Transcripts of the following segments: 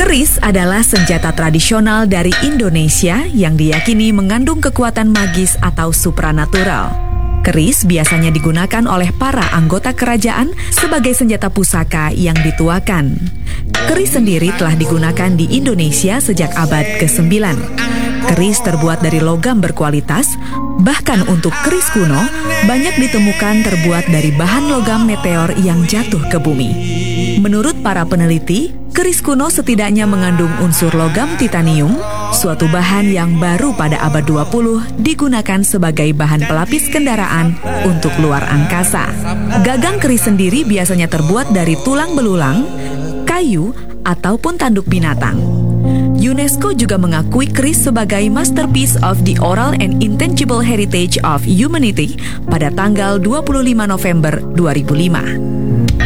Keris adalah senjata tradisional dari Indonesia yang diyakini mengandung kekuatan magis atau supranatural. Keris biasanya digunakan oleh para anggota kerajaan sebagai senjata pusaka yang dituakan. Keris sendiri telah digunakan di Indonesia sejak abad ke-9. Keris terbuat dari logam berkualitas, bahkan untuk keris kuno banyak ditemukan terbuat dari bahan logam meteor yang jatuh ke bumi. Menurut para peneliti, keris kuno setidaknya mengandung unsur logam titanium, suatu bahan yang baru pada abad 20 digunakan sebagai bahan pelapis kendaraan untuk luar angkasa. Gagang keris sendiri biasanya terbuat dari tulang belulang, kayu, ataupun tanduk binatang. UNESCO juga mengakui keris sebagai Masterpiece of the Oral and Intangible Heritage of Humanity pada tanggal 25 November 2005.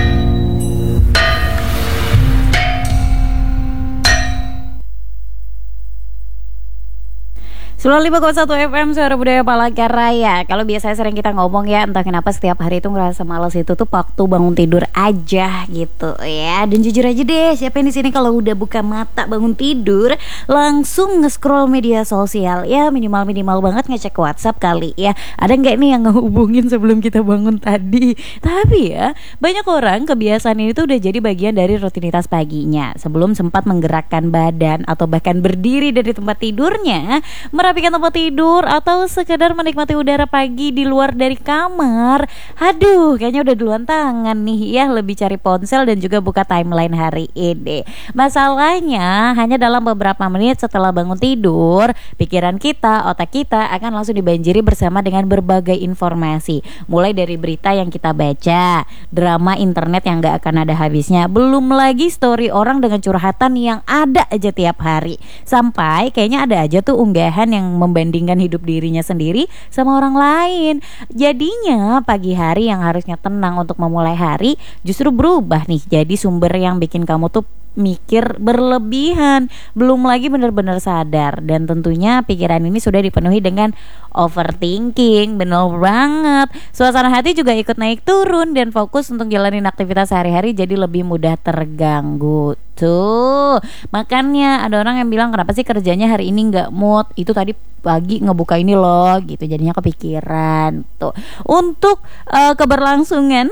95,1 FM Suara Budaya Palangkaraya. Kalau biasanya sering kita ngomong ya, entah kenapa setiap hari itu ngerasa malas itu tuh waktu bangun tidur aja gitu ya. Dan jujur aja deh, siapa yang di sini kalau udah buka mata bangun tidur langsung nge-scroll media sosial ya, minimal banget ngecek WhatsApp kali ya. Ada nggak nih yang ngehubungin sebelum kita bangun tadi? Tapi ya, banyak orang kebiasaan ini tuh udah jadi bagian dari rutinitas paginya. Sebelum sempat menggerakkan badan atau bahkan berdiri dari tempat tidurnya, merapikan tempat tidur atau sekedar menikmati udara pagi di luar dari kamar. Aduh, kayaknya udah duluan tangan nih ya, lebih cari ponsel dan juga buka timeline hari ini. Masalahnya hanya dalam beberapa menit setelah bangun tidur, pikiran kita, otak kita akan langsung dibanjiri bersama dengan berbagai informasi. Mulai dari berita yang kita baca, drama internet yang gak akan ada habisnya, belum lagi story orang dengan curhatan yang ada aja tiap hari. Sampai kayaknya ada aja tuh unggahan yang membandingkan hidup dirinya sendiri sama orang lain. Jadinya pagi hari yang harusnya tenang untuk memulai hari justru berubah nih jadi sumber yang bikin kamu tuh mikir berlebihan, belum lagi benar-benar sadar. Dan tentunya pikiran ini sudah dipenuhi dengan overthinking. Bener banget. Suasana hati juga ikut naik turun dan fokus untuk jalanin aktivitas sehari-hari jadi lebih mudah terganggu. Tuh, makanya ada orang yang bilang kenapa sih kerjanya hari ini nggak mood. Itu tadi pagi ngebuka ini loh gitu, jadinya kepikiran. Tuh, untuk keberlangsungan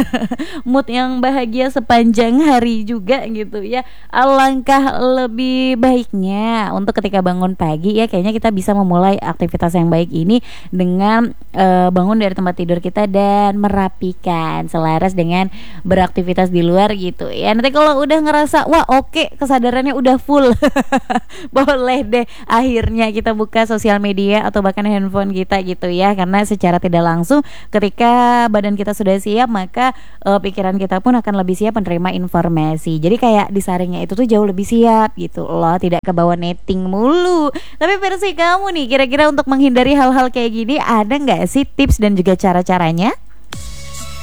mood yang bahagia sepanjang hari juga gitu ya, alangkah lebih baiknya untuk ketika bangun pagi ya, kayaknya kita bisa memulai aktivitas yang baik ini dengan bangun dari tempat tidur kita dan merapikan selaras dengan beraktivitas di luar gitu ya. Nanti kalau udah ngerasa wah oke, kesadarannya udah full boleh deh akhirnya kita buka sosial media atau bahkan handphone kita gitu ya, karena secara tidak langsung ketika badan kita sudah siap maka pikiran kita pun akan lebih siap menerima informasi. Jadi kayak disaringnya itu tuh jauh lebih siap gitu loh, tidak kebawa netting mulu. Tapi versi kamu nih, kira-kira untuk menghindari hal-hal kayak gini ada nggak sih tips dan juga cara-caranya?